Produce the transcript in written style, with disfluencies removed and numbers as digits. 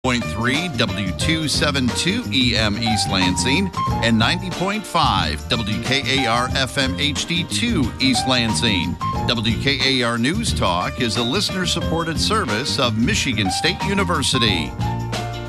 90.3 W272 EM East Lansing and 90.5 WKAR FM HD2 East Lansing. WKAR News Talk is a listener-supported service of Michigan State University.